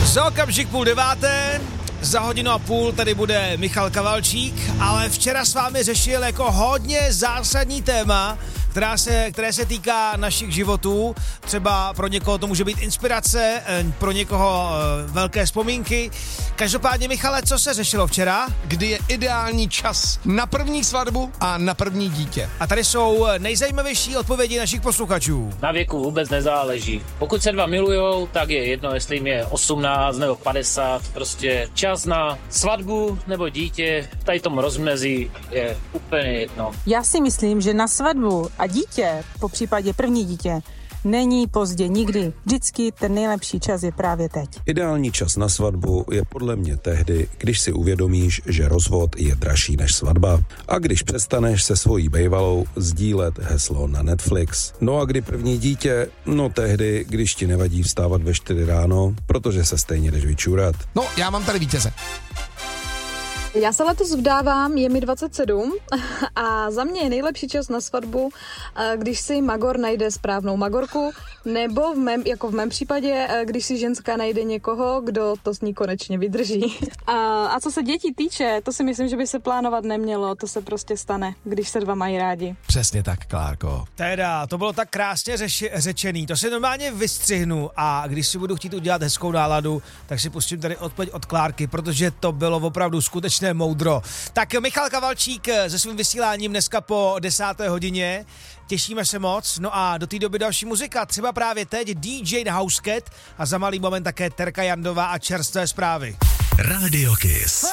Za okamžik 8:30, za 1.5 tady bude Michal Kavalčík, ale včera s vámi řešil jako hodně zásadní téma, které se týká našich životů. Třeba pro někoho to může být inspirace, pro někoho velké vzpomínky. Každopádně, Michale, co se řešilo včera? Kdy je ideální čas na první svatbu a na první dítě. A tady jsou nejzajímavější odpovědi našich posluchačů. Na věku vůbec nezáleží. Pokud se dva milujou, tak je jedno, jestli jim je 18 nebo 50. Prostě čas na svatbu nebo dítě, tady tomu rozmezí je úplně jedno. Já si myslím, že na svatbu a dítě, po případě první dítě, není pozdě nikdy. Vždycky ten nejlepší čas je právě teď. Ideální čas na svatbu je podle mě tehdy, když si uvědomíš, že rozvod je dražší než svatba a když přestaneš se svojí bejvalou sdílet heslo na Netflix. No a kdy první dítě? No tehdy, když ti nevadí vstávat ve 4 ráno, protože se stejně jdeš vyčurat. No, já mám tady vítěze. Já se letos vdávám, je mi 27 a za mě je nejlepší čas na svatbu, když si magor najde správnou magorku, nebo v mém případě, když si ženská najde někoho, kdo to s ní konečně vydrží. A co se dětí týče, to si myslím, že by se plánovat nemělo, to se prostě stane, když se dva mají rádi. Přesně tak, Klárko. Teda, to bylo tak krásně řečený, to si normálně vystřihnu a když si budu chtít udělat hezkou náladu, tak si pustím tady odpověď od Klárky, protože to bylo opravdu skutečné moudro. Tak Michal Kavalčík se svým vysíláním dneska po 10. hodině. Těšíme se moc. No a do té doby další muzika. Třeba právě teď DJ Housecat a za malý moment také Terka Jandová a čerstvé zprávy. Radio Kiss.